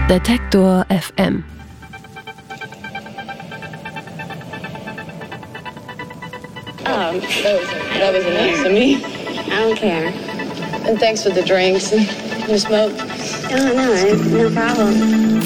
Detektor FM. That was nice of me. I don't care. And thanks for the drinks. You smoke? Oh, no, no problem.